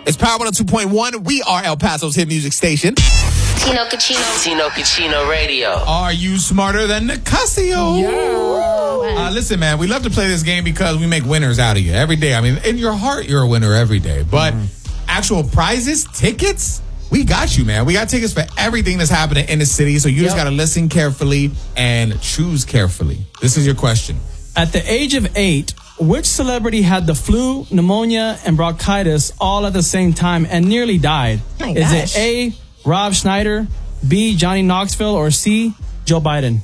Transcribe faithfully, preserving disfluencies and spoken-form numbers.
It's Power one oh two point one. We are El Paso's hit music station. Tino Cucino. Tino Cucino Radio. Are you smarter than Nicasio? Yeah. Uh, listen, man, we love to play this game because we make winners out of you every day. I mean, in your heart, you're a winner every day. But mm-hmm. actual prizes, tickets, we got you, man. We got tickets for everything that's happening in the city. So you yep. just got to listen carefully and choose carefully. This is your question. At the age of eight, which celebrity had the flu, pneumonia, and bronchitis all at the same time and nearly died? Oh Is gosh. it A, Rob Schneider, B, Johnny Knoxville, or C, Joe Biden?